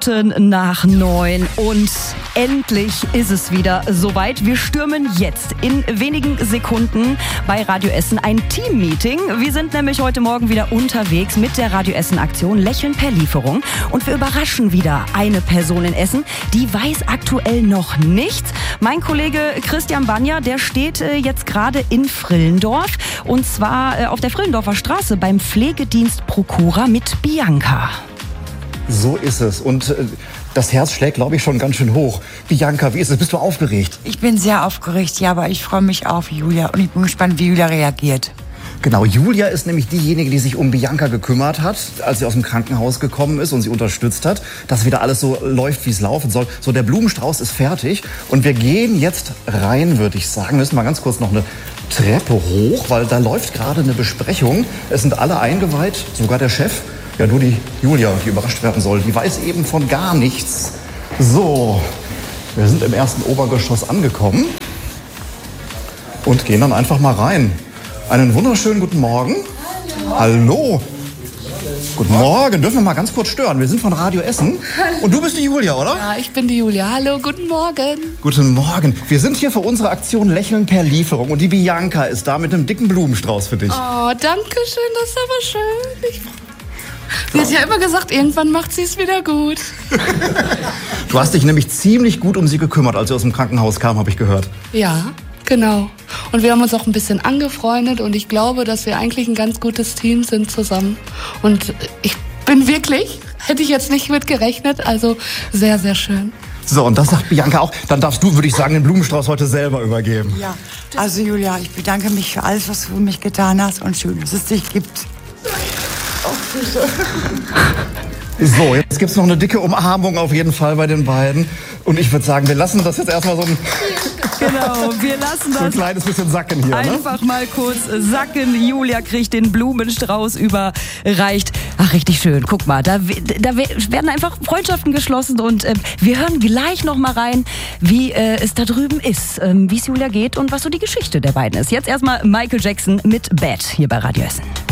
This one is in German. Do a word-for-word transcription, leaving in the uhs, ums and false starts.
Minuten nach neun und endlich ist es wieder soweit. Wir stürmen jetzt in wenigen Sekunden bei Radio Essen ein Team-Meeting. Wir sind nämlich heute Morgen wieder unterwegs mit der Radio Essen-Aktion Lächeln per Lieferung. Und wir überraschen wieder eine Person in Essen, die weiß aktuell noch nichts. Mein Kollege Christian Banja, der steht äh, jetzt gerade in Frillendorf. Und zwar äh, auf der Frillendorfer Straße beim Pflegedienst Prokura mit Bianca. So ist es. Und äh, das Herz schlägt, glaube ich, schon ganz schön hoch. Bianca, wie ist es? Bist du aufgeregt? Ich bin sehr aufgeregt, ja, aber ich freue mich auf Julia. Und ich bin gespannt, wie Julia reagiert. Genau, Julia ist nämlich diejenige, die sich um Bianca gekümmert hat, als sie aus dem Krankenhaus gekommen ist und sie unterstützt hat, dass wieder alles so läuft, wie es laufen soll. So, der Blumenstrauß ist fertig und wir gehen jetzt rein, würde ich sagen. Wir müssen mal ganz kurz noch eine Treppe hoch, weil da läuft gerade eine Besprechung. Es sind alle eingeweiht, sogar der Chef. Ja, nur die Julia, die überrascht werden soll, die weiß eben von gar nichts. So, wir sind im ersten Obergeschoss angekommen und gehen dann einfach mal rein. Einen wunderschönen guten Morgen. Hallo. Hallo. Guten Morgen. Dürfen wir mal ganz kurz stören? Wir sind von Radio Essen. Hallo. Und du bist die Julia, oder? Ja, ich bin die Julia. Hallo, guten Morgen. Guten Morgen. Wir sind hier für unsere Aktion Lächeln per Lieferung. Und die Bianca ist da mit einem dicken Blumenstrauß für dich. Oh, danke schön. Das ist aber schön. Ich Sie hat ja immer gesagt, irgendwann macht sie es wieder gut. Du hast dich nämlich ziemlich gut um sie gekümmert, als sie aus dem Krankenhaus kam, habe ich gehört. Ja, genau. Und wir haben uns auch ein bisschen angefreundet und ich glaube, dass wir eigentlich ein ganz gutes Team sind zusammen. Und ich bin wirklich, hätte ich jetzt nicht mit gerechnet, also sehr, sehr schön. So, und das sagt Bianca auch. Dann darfst du, würde ich sagen, den Blumenstrauß heute selber übergeben. Ja, also Julia, ich bedanke mich für alles, was du für mich getan hast und schön, dass es dich gibt. So, jetzt gibt's noch eine dicke Umarmung auf jeden Fall bei den beiden. Und ich würde sagen, wir lassen das jetzt erstmal so ein, Genau, wir lassen das so ein kleines bisschen sacken hier. einfach Ne? mal kurz sacken. Julia kriegt den Blumenstrauß überreicht. Ach, richtig schön. Guck mal, da, da werden einfach Freundschaften geschlossen. Und äh, wir hören gleich noch mal rein, wie äh, es da drüben ist, äh, wie es Julia geht und was so die Geschichte der beiden ist. Jetzt erstmal Michael Jackson mit Bad hier bei Radio Essen.